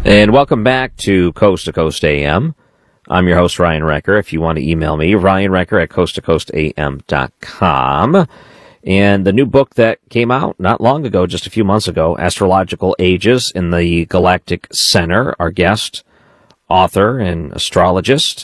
And welcome back to Coast AM. I'm your host, Ryan Recker. If you want to email me, ryanrecker at coasttocoastam.com. And the new book that came out not long ago, just a few months ago, Astrological Ages in the Galactic Center. Our guest, author and astrologer,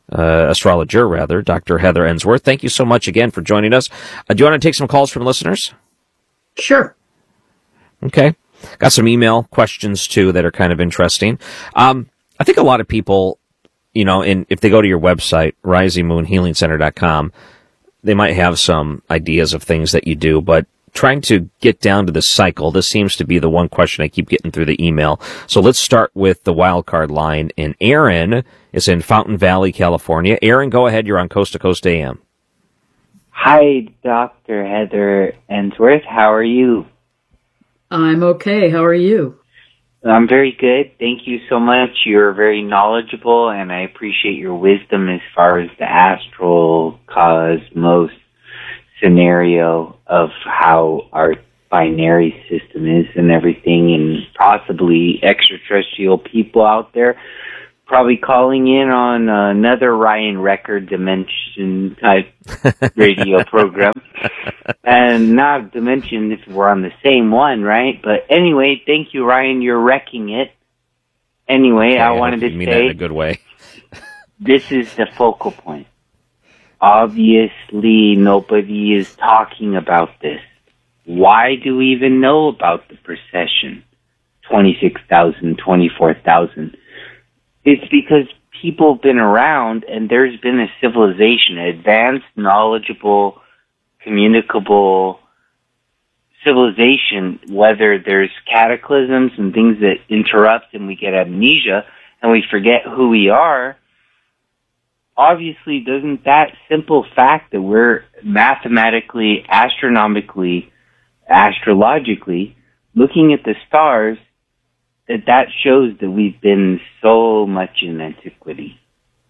Dr. Heather Ensworth. Thank you so much again for joining us. Do you want to take some calls from listeners? Sure. Okay. Got some email questions, too, that are kind of interesting. I think a lot of people, if they go to your website, risingmoonhealingcenter.com, they might have some ideas of things that you do, but trying to get down to the cycle, this seems to be the one question I keep getting through the email. So let's start with the wild card line. And Aaron is in Fountain Valley, California. Aaron, go ahead. You're on Coast to Coast AM. Hi, Dr. Heather Ensworth. How are you? I'm okay. How are you? I'm very good. Thank you so much. You're very knowledgeable, and I appreciate your wisdom as far as the astral cosmos scenario of how our binary system is and everything, and possibly extraterrestrial people out there probably calling in on another Ryan Recker Dimension type radio program. And not to mention if we're on the same one, right? But anyway, thank you, Ryan. You're wrecking it. Anyway, Okay, I wanted to mean say that in a good way. this is the focal point. Obviously, nobody is talking about this. Why do we even know about the precession? 26,000, 24,000. It's because people have been around and there's been a civilization, an advanced, knowledgeable, communicable civilization, whether there's cataclysms and things that interrupt and we get amnesia and we forget who we are. Obviously, doesn't that simple fact that we're mathematically, astronomically, astrologically looking at the stars, that shows that we've been so much in antiquity.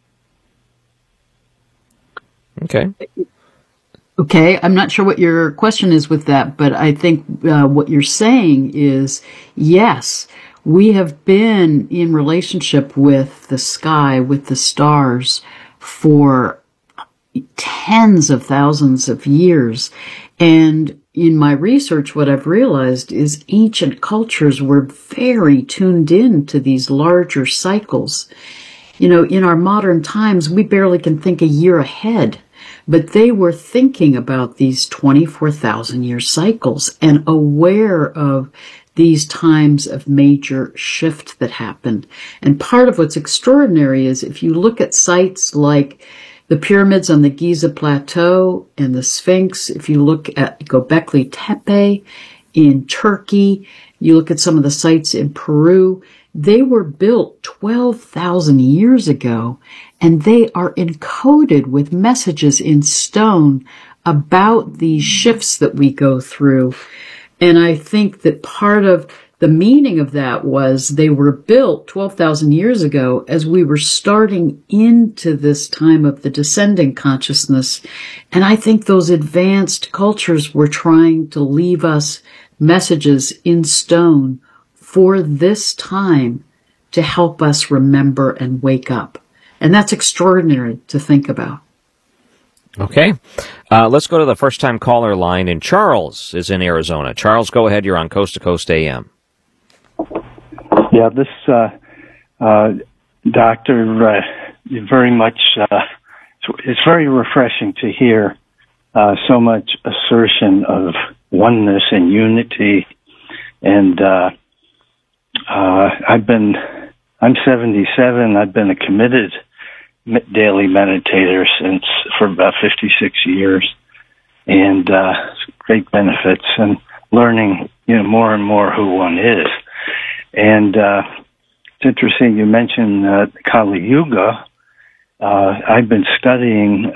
Okay. Okay, I'm not sure what your question is with that, but I think what you're saying is, yes, we have been in relationship with the sky, with the stars, for tens of thousands of years. And in my research, what I've realized is ancient cultures were very tuned in to these larger cycles. In our modern times, we barely can think a year ahead, but they were thinking about these 24,000-year cycles and aware of these times of major shift that happened. And part of what's extraordinary is if you look at sites like the pyramids on the Giza Plateau and the Sphinx, if you look at Göbekli Tepe in Turkey, you look at some of the sites in Peru, they were built 12,000 years ago, and they are encoded with messages in stone about these shifts that we go through. And I think that part of the meaning of that was they were built 12,000 years ago as we were starting into this time of the descending consciousness. And I think those advanced cultures were trying to leave us messages in stone for this time to help us remember and wake up. And that's extraordinary to think about. Okay. Let's go to the first-time caller line, and Charles is in Arizona. Charles, go ahead. You're on Coast to Coast AM. Yeah, this doctor, very much, it's very refreshing to hear so much assertion of oneness and unity. And I'm 77. I've been a committed daily meditator for about 56 years, and great benefits and learning, more and more who one is. And it's interesting you mentioned Kali Yuga. I've been studying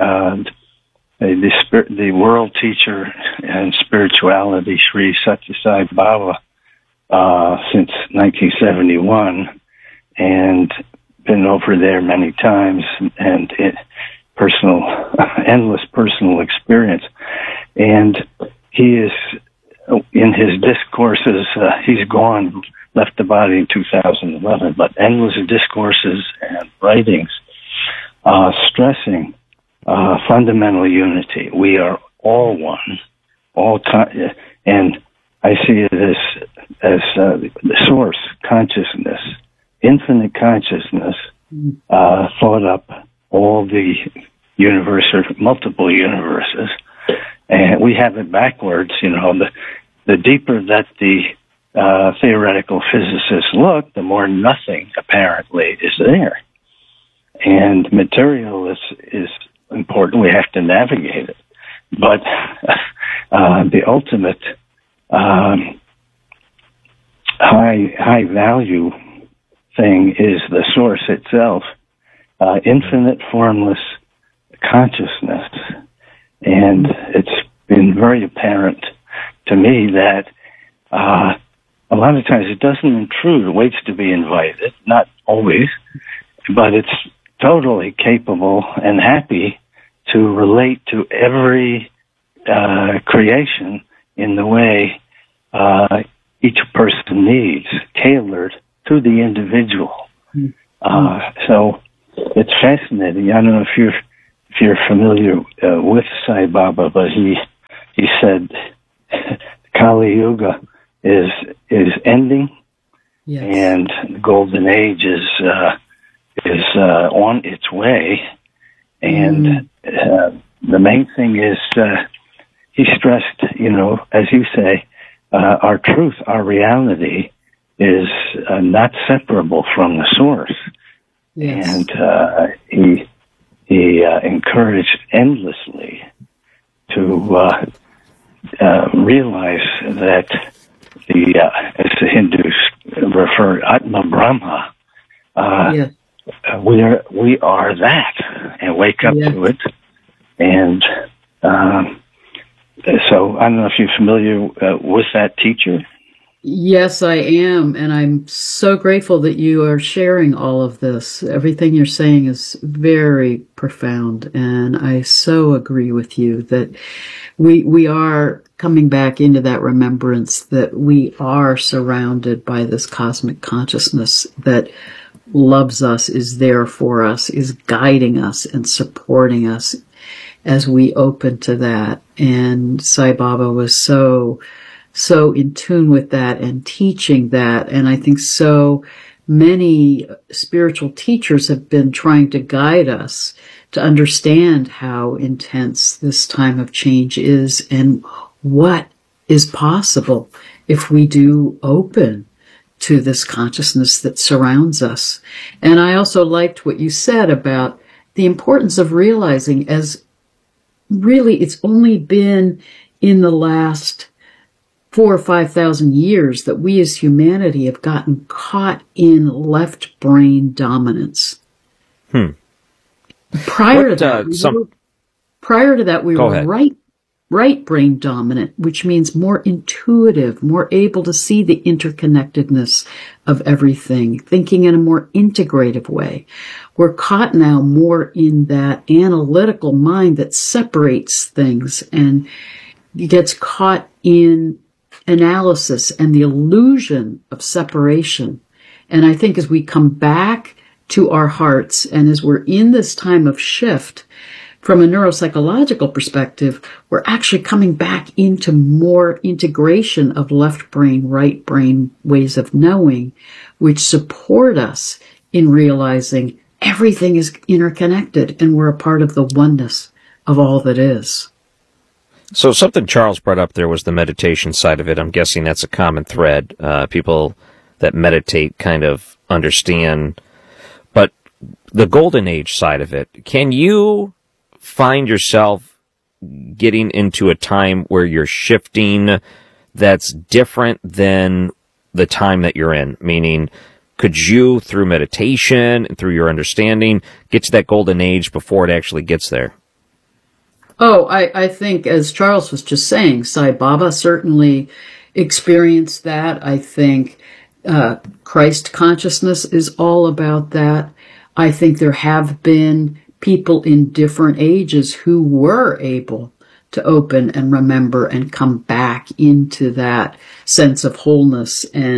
the world teacher and spirituality, Sri Satya Sai Baba, since 1971, and been over there many times, and endless personal experience. And he is, in his discourses, he's gone left the body in 2011, but endless discourses and writings stressing fundamental unity. We are all one, and I see it as the source consciousness, infinite consciousness, thought up all the universe or multiple universes, and we have it backwards. The deeper that the theoretical physicists look, the more nothing apparently is there, and material is important. We have to navigate it, but the ultimate high value thing is the source itself, infinite formless consciousness. And it's been very apparent to me that a lot of times it doesn't intrude, it waits to be invited, not always, but it's totally capable and happy to relate to every creation in the way each person needs, tailored to the individual. So it's fascinating. I don't know if you're familiar with Sai Baba, but he said Kali Yuga is ending, yes, and the Golden Age is on its way, and the main thing is he stressed, as you say, our truth, our reality is not separable from the source. Yes. And he encouraged endlessly to realize that as the Hindus refer, Atma Brahma, yes, we are that, and wake up, yes, to it. And so I don't know if you're familiar with that teacher. Yes, I am, and I'm so grateful that you are sharing all of this. Everything you're saying is very profound, and I so agree with you that we are coming back into that remembrance that we are surrounded by this cosmic consciousness that loves us, is there for us, is guiding us and supporting us as we open to that. And Sai Baba was so in tune with that and teaching that. And I think so many spiritual teachers have been trying to guide us to understand how intense this time of change is and what is possible if we do open to this consciousness that surrounds us. And I also liked what you said about the importance of realizing, as really it's only been in the last 4,000 or 5,000 years that we as humanity have gotten caught in left brain dominance. Prior to that, we were right brain dominant, which means more intuitive, more able to see the interconnectedness of everything, thinking in a more integrative way. We're caught now more in that analytical mind that separates things and gets caught in analysis and the illusion of separation. And I think as we come back to our hearts and as we're in this time of shift, from a neuropsychological perspective, we're actually coming back into more integration of left brain, right brain ways of knowing, which support us in realizing everything is interconnected and we're a part of the oneness of all that is. So something Charles brought up there was the meditation side of it. I'm guessing that's a common thread. People that meditate kind of understand. But the golden age side of it, can you find yourself getting into a time where you're shifting that's different than the time that you're in? Meaning, could you, through meditation and through your understanding, get to that golden age before it actually gets there? Oh, I think, as Charles was just saying, Sai Baba certainly experienced that. I think Christ consciousness is all about that. I think there have been people in different ages who were able to open and remember and come back into that sense of wholeness and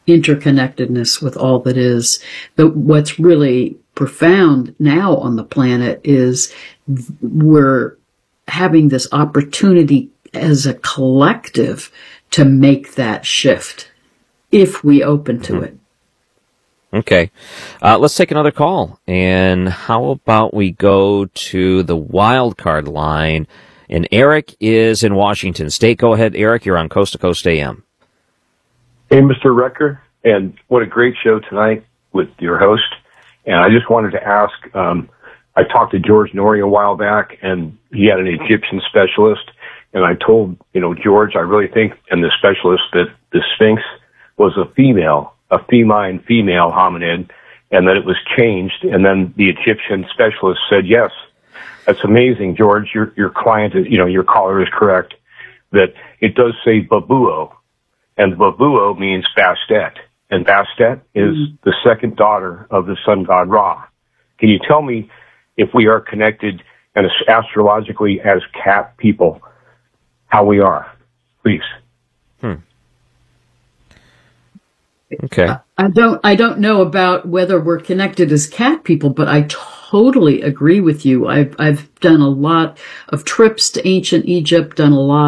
interconnectedness with all that is. But what's really profound now on the planet is we're having this opportunity as a collective to make that shift if we open to it. Okay. Let's take another call. And how about we go to the wild card line? And Eric is in Washington State. Go ahead, Eric. You're on Coast to Coast AM. Hey, Mr. Recker, and what a great show tonight with your host. And I just wanted to ask, I talked to George Norrie a while back, and he had an Egyptian specialist, and I told, George, I really think, and the specialist, that the Sphinx was a feline female hominid, and that it was changed, and then the Egyptian specialist said, yes, that's amazing, George, your client is, your caller is correct, that it does say Babuo, and Babuo means Bastet, and Bastet is the second daughter of the sun god Ra. Can you tell me if we are connected and astrologically as cat people, how we are, please? Okay. I don't know about whether we're connected as cat people, but I totally agree with you. I've done a lot of trips to ancient Egypt, done a lot